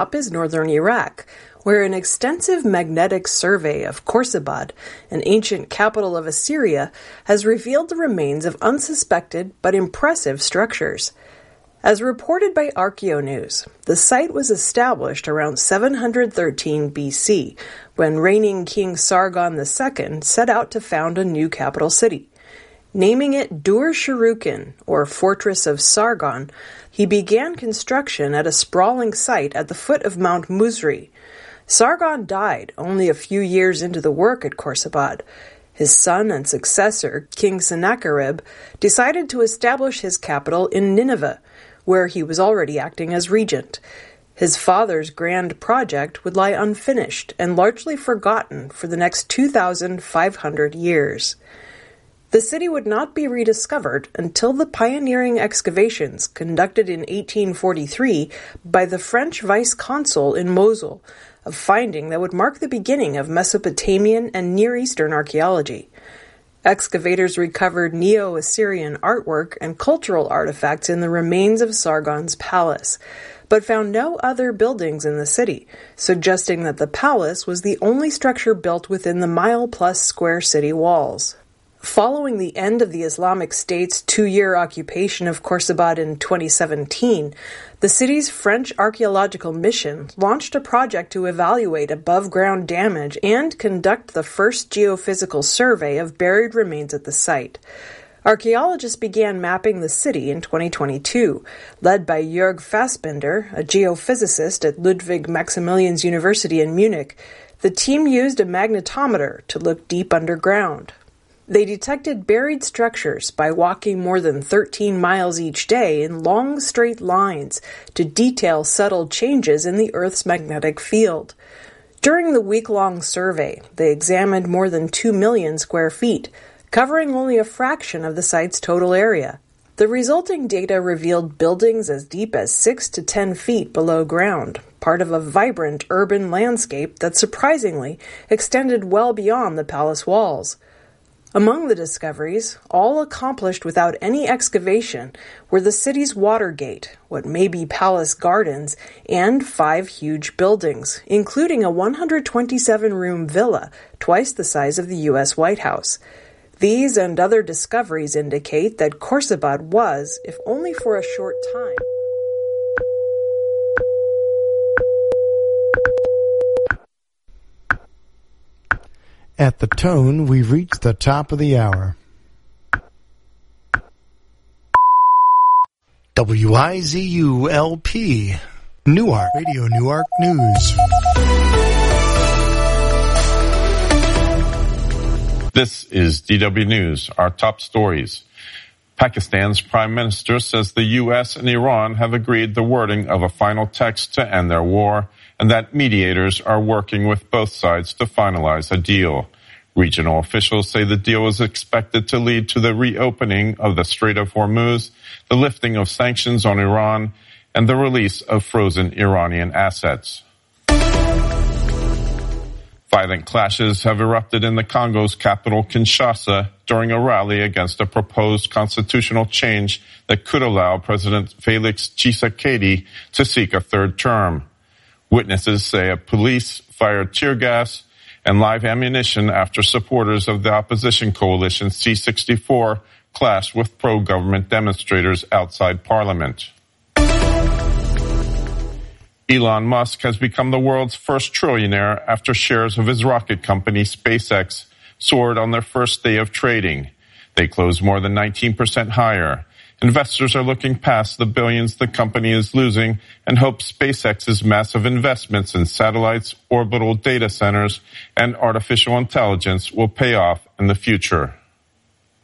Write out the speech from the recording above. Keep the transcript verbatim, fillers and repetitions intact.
Up is northern Iraq, where an extensive magnetic survey of Khorsabad, an ancient capital of Assyria, has revealed the remains of unsuspected but impressive structures. As reported by ArchaeoNews, the site was established around seven hundred thirteen B C, when reigning King Sargon the Second set out to found a new capital city. Naming it Dur-Sharrukin, or Fortress of Sargon, he began construction at a sprawling site at the foot of Mount Musri. Sargon died only a few years into the work at Khorsabad. His son and successor, King Sennacherib, decided to establish his capital in Nineveh, where he was already acting as regent. His father's grand project would lie unfinished and largely forgotten for the next two thousand five hundred years. The city would not be rediscovered until the pioneering excavations conducted in eighteen forty-three by the French vice-consul in Mosul, a finding that would mark the beginning of Mesopotamian and Near Eastern archaeology. Excavators recovered Neo-Assyrian artwork and cultural artifacts in the remains of Sargon's palace, but found no other buildings in the city, suggesting that the palace was the only structure built within the mile-plus square city walls. Following the end of the Islamic State's two-year occupation of Khorsabad in twenty seventeen, the city's French archaeological mission launched a project to evaluate above-ground damage and conduct the first geophysical survey of buried remains at the site. Archaeologists began mapping the city in twenty twenty-two, led by Jörg Fassbinder, a geophysicist at Ludwig Maximilians University in Munich. The team used a magnetometer to look deep underground. They detected buried structures by walking more than thirteen miles each day in long straight lines to detail subtle changes in the Earth's magnetic field. During the week-long survey, they examined more than two million square feet, covering only a fraction of the site's total area. The resulting data revealed buildings as deep as six to ten feet below ground, part of a vibrant urban landscape that surprisingly extended well beyond the palace walls. Among the discoveries, all accomplished without any excavation, were the city's water gate, what may be palace gardens, and five huge buildings, including a one hundred twenty-seven room villa, twice the size of the U S White House. These and other discoveries indicate that Khorsabad was, if only for a short time, At the tone, we've reached the top of the hour. W I Z U L P, Newark, Radio Newark News. This is D W News, our top stories. Pakistan's Prime Minister says the U S and Iran have agreed the wording of a final text to end their war, and that mediators are working with both sides to finalize a deal. Regional officials say the deal is expected to lead to the reopening of the Strait of Hormuz, the lifting of sanctions on Iran, and the release of frozen Iranian assets. Violent clashes have erupted in the Congo's capital, Kinshasa, during a rally against a proposed constitutional change that could allow President Felix Tshisekedi to seek a third term. Witnesses say police fired tear gas and live ammunition after supporters of the opposition coalition C sixty-four clashed with pro-government demonstrators outside Parliament. Elon Musk has become the world's first trillionaire after shares of his rocket company SpaceX soared on their first day of trading. They closed more than nineteen percent higher. Investors are looking past the billions the company is losing and hope SpaceX's massive investments in satellites, orbital data centers, and artificial intelligence will pay off in the future.